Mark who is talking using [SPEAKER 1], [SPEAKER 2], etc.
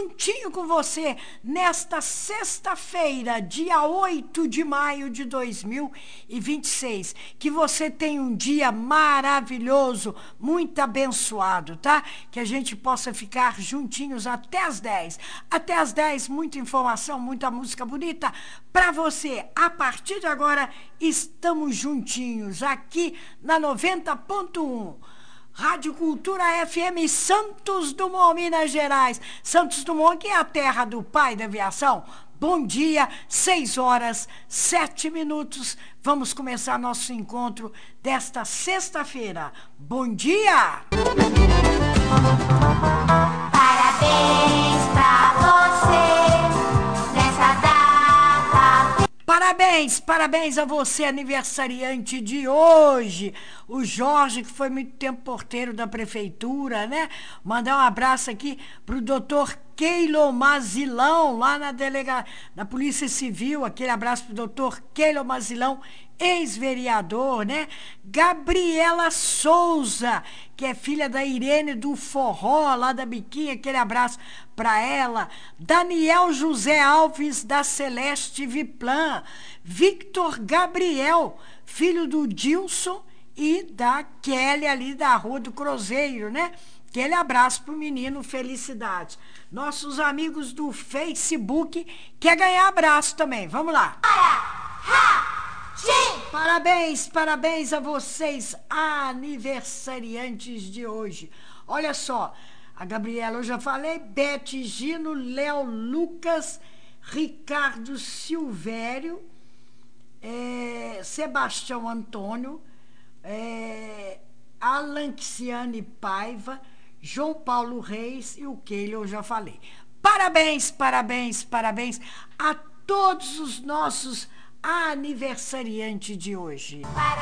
[SPEAKER 1] juntinho com você nesta sexta-feira, dia 8 de maio de 2026. Que você tenha um dia maravilhoso, muito abençoado, tá? Que a gente possa ficar juntinhos até as 10. Até as 10, muita informação, muita música bonita para você. A partir de agora, estamos juntinhos aqui na 90.1. Rádio Cultura FM Santos Dumont, Minas Gerais. Santos Dumont, que é a terra do pai da aviação. Bom dia, 6h07. Vamos começar nosso encontro desta sexta-feira. Bom dia!
[SPEAKER 2] Parabéns pra você nessa data.
[SPEAKER 1] Parabéns a você, aniversariante de hoje. O Jorge, que foi muito tempo porteiro da prefeitura, né? Mandar um abraço aqui pro doutor Keilo Mazilão, lá na Polícia Civil. Aquele abraço pro doutor Keilo Mazilão, ex-vereador, né? Gabriela Souza, que é filha da Irene do Forró, lá da Biquinha, aquele abraço para ela. Daniel José Alves, da Celeste Viplan. Victor Gabriel, filho do Dilson e da Kelly, ali da Rua do Cruzeiro, né? Aquele abraço pro menino, felicidades. Nossos amigos do Facebook quer ganhar abraço também, vamos lá. Parabéns a vocês, aniversariantes de hoje. Olha só, a Gabriela eu já falei, Beth Gino, Léo Lucas, Ricardo Silvério, Sebastião Antônio, Alanxiane Paiva, João Paulo Reis e o Keilo eu já falei. Parabéns a todos os nossos aniversariantes de hoje.